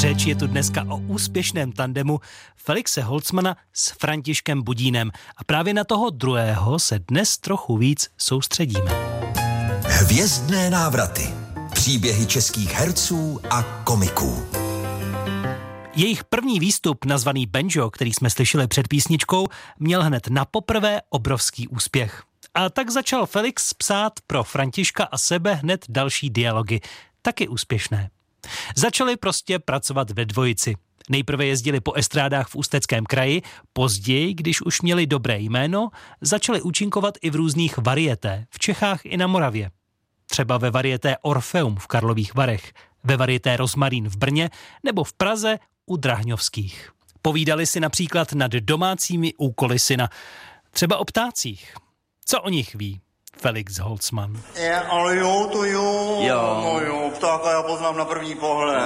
Řeč je tu dneska o úspěšném tandemu Felixe Holzmanna s Františkem Budínem. A právě na toho druhého se dnes trochu víc soustředíme. Hvězdné návraty. Příběhy českých herců a komiků. Jejich první výstup, nazvaný Benjo, který jsme slyšeli před písničkou, měl hned na poprvé obrovský úspěch. A tak začal Felix psát pro Františka a sebe hned další dialogy, taky úspěšné. Začali prostě pracovat ve dvojici. Nejprve jezdili po estrádách v Ústeckém kraji, později, když už měli dobré jméno, začali účinkovat i v různých varieté, v Čechách i na Moravě. Třeba ve varieté Orfeum v Karlových Varech, ve varieté Rozmarín v Brně nebo v Praze u Drahňovských. Povídali si například nad domácími úkoly syna, třeba o ptácích. Co o nich ví Felix Holzmann? Ale jo, to jo. Jo. No jo, ptáka já poznám na první pohled.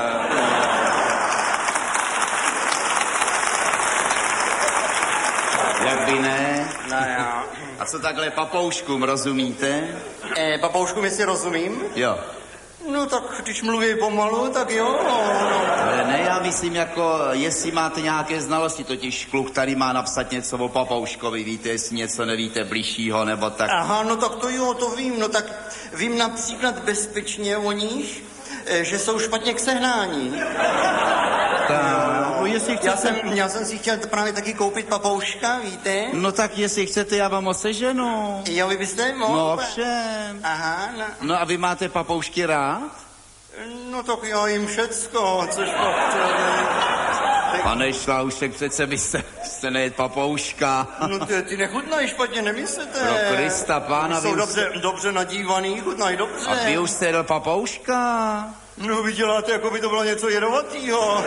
Jak by ne? No já. A co takhle papouškům, rozumíte? Papoušku, jestli rozumím? Jo. No tak když mluví pomalu, tak jo. No. Ale ne, já myslím jako, jestli máte nějaké znalosti, totiž kluk tady má napsat něco o papouškovi, víte, jestli něco nevíte bližšího, nebo tak. Aha, no tak to jo, to vím. No tak vím například bezpečně o nich, že jsou špatně k sehnání. No, jestli chcete... Já jsem si chtěl právě taky koupit papouška, víte? No tak jestli chcete, já vám ho seženu. Jo, vy byste mohl? No ovšem. Aha, No a vy máte papoušky rád? no tak já jim všecko, což pak... Pane Šláušek, přece byste nejet papouška. No ty nechutnají špatně, nemyslíte? Pro Krista pána, jsou vy už dobře nadívaný, chutnají dobře. A vy už jste jedl papouška? No vy děláte, jako by to bylo něco jedovatýho.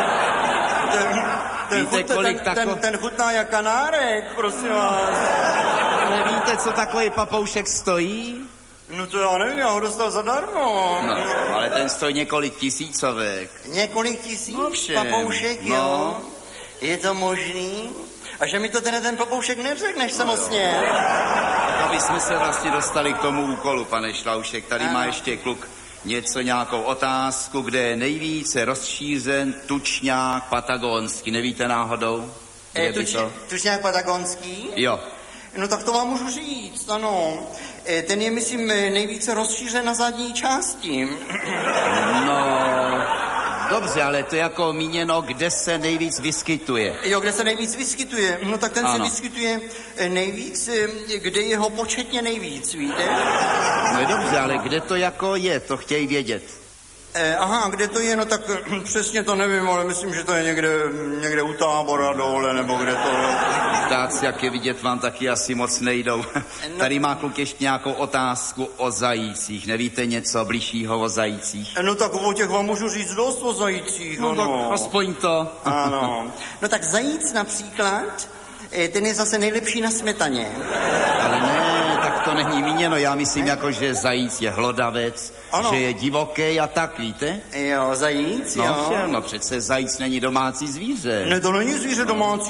Ten chutná jak kanárek, prosím vás. Nevíte, co takový papoušek stojí? No to já nevím, já ho dostal zadarmo. No, ale ten stojí několik tisícovek. Několik tisíc No všem, papoušek, no. jo? Je to možný? A že mi to ten papoušek neřekneš samostně. Aby jsme se vlastně dostali k tomu úkolu, pane Šlaušek. Tady má ještě kluk nějakou otázku, kde je nejvíce rozšířen tučňák patagonský. Nevíte náhodou? Tučňák patagonský? Jo. No tak to vám můžu říct, ano. Ten je, myslím, nejvíce rozšířen na zadní části. No, dobře, ale to je jako míněno, kde se nejvíc vyskytuje. Jo, kde se nejvíc vyskytuje. No tak ten se vyskytuje nejvíc, kde je ho početně nejvíc, víte? No dobře, ale kde to jako je, to chtějí vědět. Aha, kde to je, no tak přesně to nevím, ale myslím, že to je někde u Tábora dole, nebo kde to je. Ptáci, jak je vidět, vám taky asi moc nejdou. Tady má kluk ještě nějakou otázku o zajících. Nevíte něco bližšího o zajících? No tak o těch vám můžu říct dost o zajících, no. ano. Tak aspoň to. Ano. No tak zajíc například, ten je zase nejlepší na smetaně. Ale ne, tak to není míněno. Já myslím jako, že zajíc je hlodavec, ano. Že je divoký a tak, víte? Jo, zajíc, no, jo. No přece zajíc není domácí zvíře. Ne, to není zvíře domácí.